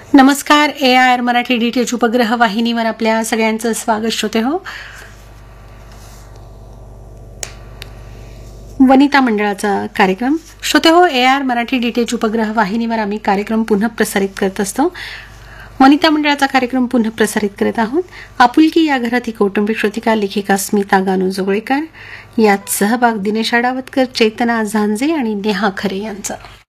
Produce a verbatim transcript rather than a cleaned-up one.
नमस्कार. ए I R Marathi DTH उपग्रह वाहिनीवर आपल्या सगळ्यांचं स्वागत. श्रोते हो, वनिता मंडळाचा कार्यक्रम. श्रोते हो, ए आय आर मराठी डीटीएच उपग्रह वाहिनीवर आम्ही कार्यक्रम पुन्हा प्रसारित करत असतो. वनिता मंडळाचा कार्यक्रम पुन्हा प्रसारित करत आहोत. आपुलकी या घरात ही कौटुंबिक श्रोतिका लेखिका स्मिता गानू जोगळेकर, यात सहभाग दिनेश आडावतकर, चेतना झांजे आणि नेहा खरे यांचा.